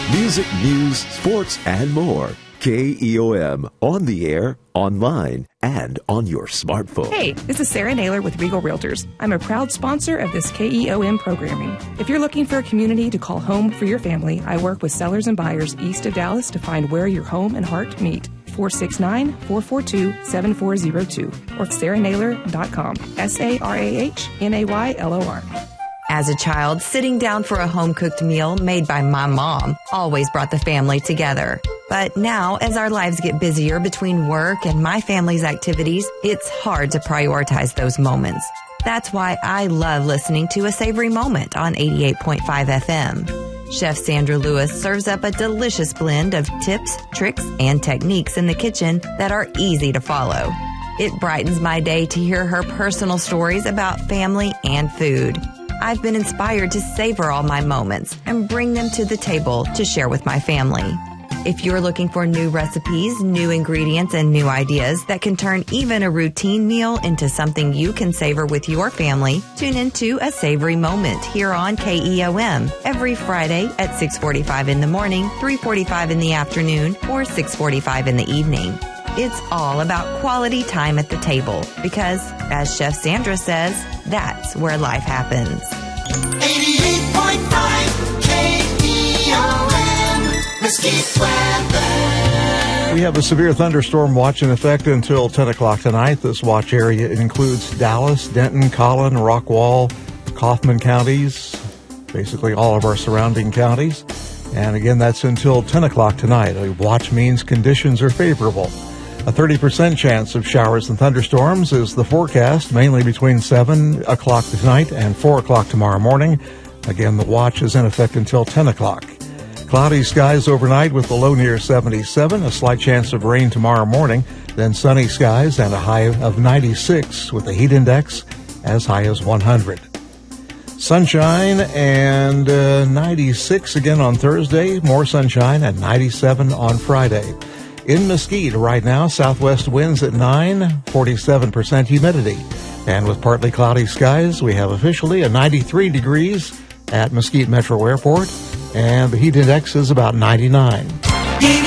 Music, news, sports, and more. KEOM, on the air, online, and on your smartphone. Hey, this is Sarah Naylor with Regal Realtors. I'm a proud sponsor of this KEOM programming. If you're looking for a community to call home for your family, I work with sellers and buyers east of Dallas to find where your home and heart meet. 469-442-7402 or sarahnaylor.com. SARAHNAYLOR. As a child, sitting down for a home-cooked meal made by my mom always brought the family together. But now, as our lives get busier between work and my family's activities, it's hard to prioritize those moments. That's why I love listening to A Savory Moment on 88.5 FM. Chef Sandra Lewis serves up a delicious blend of tips, tricks, and techniques in the kitchen that are easy to follow. It brightens my day to hear her personal stories about family and food. I've been inspired to savor all my moments and bring them to the table to share with my family. If you're looking for new recipes, new ingredients, and new ideas that can turn even a routine meal into something you can savor with your family, tune into A Savory Moment here on KEOM every Friday at 6:45 in the morning, 3:45 in the afternoon, or 6:45 in the evening. It's all about quality time at the table because, as Chef Sandra says, that's where life happens. 88.5 KEOM, Mesquite weather. We have a severe thunderstorm watch in effect until 10 o'clock tonight. This watch area includes Dallas, Denton, Collin, Rockwall, Kaufman counties, basically all of our surrounding counties. And again, that's until 10 o'clock tonight. A watch means conditions are favorable. A 30% chance of showers and thunderstorms is the forecast, mainly between 7 o'clock tonight and 4 o'clock tomorrow morning. Again, the watch is in effect until 10 o'clock. Cloudy skies overnight with a low near 77, a slight chance of rain tomorrow morning, then sunny skies and a high of 96 with a heat index as high as 100. Sunshine and 96 again on Thursday, more sunshine and 97 on Friday. In Mesquite right now, southwest winds at 9, 47% humidity. And with partly cloudy skies, we have officially a 93 degrees at Mesquite Metro Airport, and the heat index is about 99.